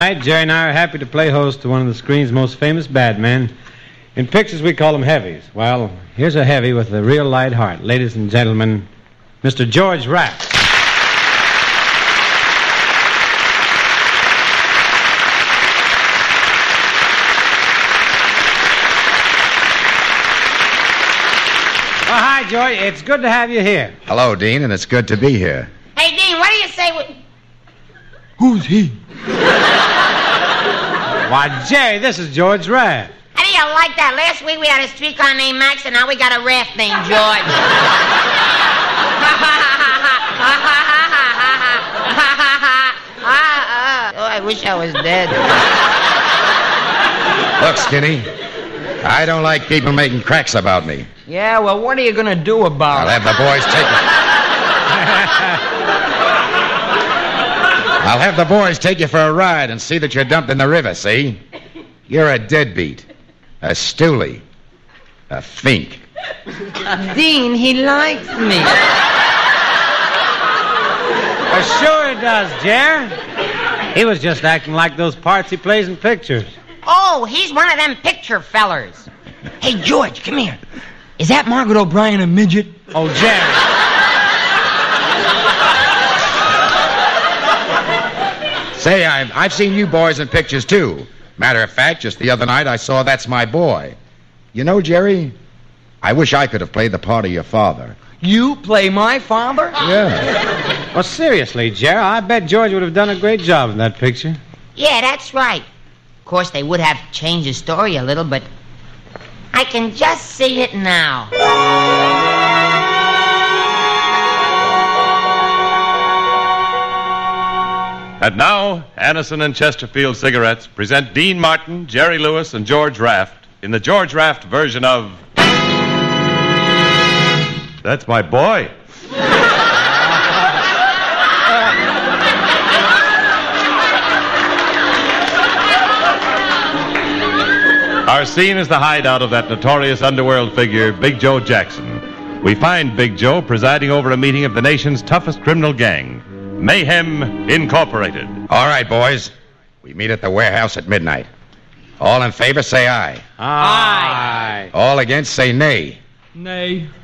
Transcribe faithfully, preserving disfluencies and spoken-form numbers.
Tonight, Jerry and I are happy to play host to one of the screen's most famous bad men. In pictures, we call them heavies. Well, here's a heavy with a real light heart. Ladies and gentlemen, Mister George Raft. Oh, hi, Joy. It's good to have you here. Hello, Dean, and it's good to be here. Hey, Dean, what do you say with... Who's he? Why, Jerry, this is George Raft. How do you like that? Last week we had a streetcar named Max, and now we got a raft named George. Oh, I wish I was dead. Look, Skinny, I don't like people making cracks about me. Yeah, well, what are you going to do about I'll it? have the boys take it. I'll have the boys take you for a ride and see that you're dumped in the river, see? You're a deadbeat, a stoolie, a fink. Dean, he likes me. Well, sure he does, Jer. He was just acting like those parts he plays in pictures. Oh, he's one of them picture fellers. Hey, George, come here. Is that Margaret O'Brien a midget? Oh, Jerry. Say, I've, I've seen you boys in pictures, too. Matter of fact, just the other night I saw That's My Boy. You know, Jerry, I wish I could have played the part of your father. You play my father? Yeah. Well, seriously, Jer, I bet George would have done a great job in that picture. Yeah, that's right. Of course, they would have changed the story a little, but I can just see it now. And now, Anison and Chesterfield Cigarettes present Dean Martin, Jerry Lewis, and George Raft in the George Raft version of... That's My Boy. Our scene is the hideout of that notorious underworld figure, Big Joe Jackson. We find Big Joe presiding over a meeting of the nation's toughest criminal gang, Mayhem Incorporated. All right, boys. We meet at the warehouse at midnight. All in favor, say aye. Aye. All against, say nay. Nay.